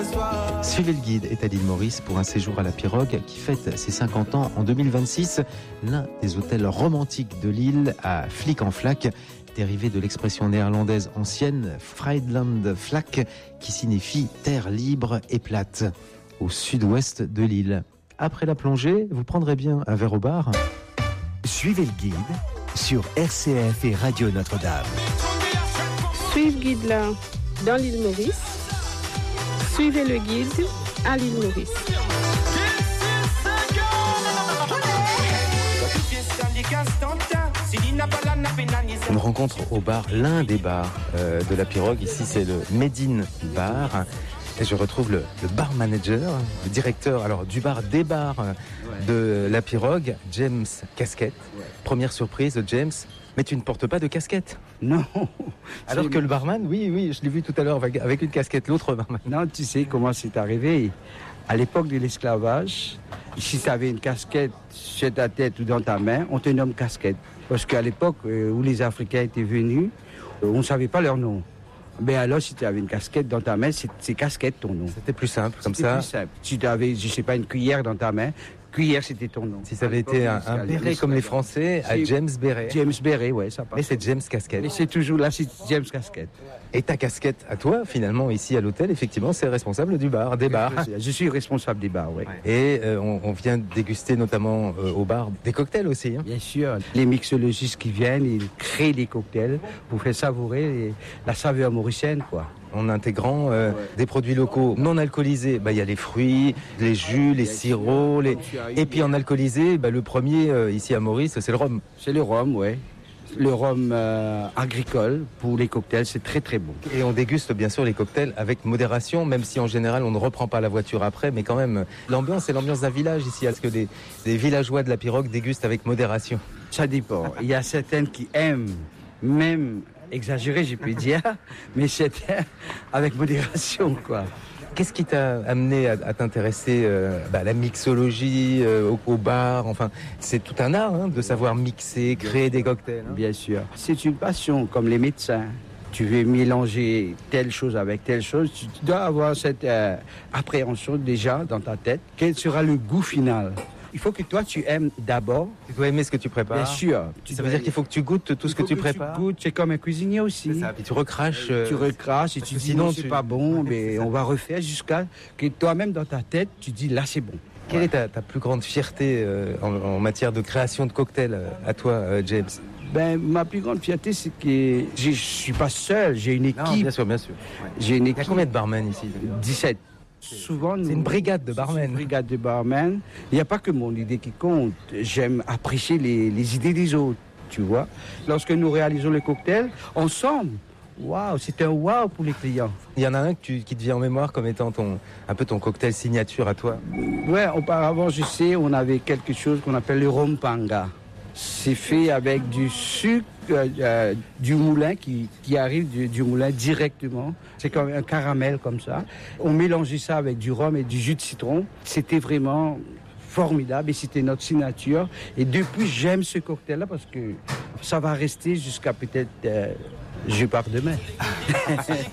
Suivez le guide est à l'île Maurice pour un séjour à la Pirogue qui fête ses 50 ans en 2026. L'un des hôtels romantiques de l'île à Flik en Vlak, dérivé de l'expression néerlandaise ancienne Friedland Vlak qui signifie terre libre et plate, au sud-ouest de l'île. Après la plongée, vous prendrez bien un verre au bar. Suivez le guide sur RCF et Radio Notre-Dame. Suivez le guide là dans l'île Maurice. Suivez le guide à l'île Maurice. On rencontre au bar, l'un des bars de la Pirogue. Ici, c'est le Médine Bar. Et je retrouve le bar manager, le directeur du bar des bars de la Pirogue, James Casquette. Première surprise, James, mais tu ne portes pas de casquette. Non. Alors que le barman, oui, je l'ai vu tout à l'heure avec une casquette, l'autre barman. Non, tu sais comment c'est arrivé. À l'époque de l'esclavage, si tu avais une casquette sur ta tête ou dans ta main, on te nomme casquette. Parce qu'à l'époque où les Africains étaient venus, on ne savait pas leur nom. Mais alors, si tu avais une casquette dans ta main, c'est casquette ton nom. C'était plus simple, comme C'était ça. Plus simple. Si tu avais, je sais pas, une cuillère dans ta main, cuillère, c'était ton nom. Si ça avait été un béret comme les Français, à James Béret. James Béret, ouais, ça passe. Mais c'est James Casquette. Et c'est toujours là, c'est James Casquette. Et ta casquette à toi, finalement, ici à l'hôtel, effectivement, c'est responsable du bar, des bars. Je suis responsable des bars, oui. Et on vient déguster notamment au bar des cocktails aussi. Hein. Bien sûr. Les mixologistes qui viennent, ils créent des cocktails pour faire savourer la saveur mauricienne, quoi. En intégrant des produits locaux non alcoolisés, il y a les fruits, les jus, les sirops, et puis en alcoolisé, le premier ici à Maurice, c'est le rhum. C'est le rhum, oui. Le rhum agricole pour les cocktails, c'est très très bon. Et on déguste bien sûr les cocktails avec modération, même si en général on ne reprend pas la voiture après, mais quand même, l'ambiance, c'est l'ambiance d'un village ici. Est-ce que des villageois de la Pirogue dégustent avec modération? Ça dépend. Il y a certaines qui aiment, même exagéré, je peux dire, mais c'était avec modération, quoi. Qu'est-ce qui t'a amené à t'intéresser à la mixologie, au bar? Enfin, c'est tout un art de savoir mixer, créer des cocktails. Bien sûr. C'est une passion, comme les médecins. Tu veux mélanger telle chose avec telle chose, tu dois avoir cette appréhension déjà dans ta tête. Quel sera le goût final? Il faut que toi, tu aimes d'abord. Tu dois aimer ce que tu prépares. Bien sûr. Ça veut dire qu'il faut que tu goûtes tout ce que tu prépares. Tu es comme un cuisinier aussi. C'est ça. Puis tu recraches. Tu recraches et tu dis sinon c'est pas bon, mais on va refaire jusqu'à que toi-même dans ta tête, tu dis là c'est bon. Quelle est ta plus grande fierté en matière de création de cocktails à toi, James? Ma plus grande fierté, c'est que je suis pas seul, j'ai une équipe. Non, bien sûr. Ouais. J'ai une équipe. Il y a combien de barmen ici? 17. Souvent, c'est une brigade de barmen. C'est une brigade de barmen. Il n'y a pas que mon idée qui compte. J'aime apprécier les idées des autres, tu vois. Lorsque nous réalisons le cocktail, ensemble, waouh, c'est un waouh pour les clients. Il y en a un qui te vient en mémoire comme étant un peu ton cocktail signature à toi? Ouais, auparavant, je sais, on avait quelque chose qu'on appelle le rhum panga. C'est fait avec du sucre du moulin qui arrive du moulin directement. C'est comme un caramel comme ça. On mélangeait ça avec du rhum et du jus de citron. C'était vraiment formidable et c'était notre signature. Et depuis, j'aime ce cocktail-là parce que ça va rester jusqu'à peut-être je pars demain.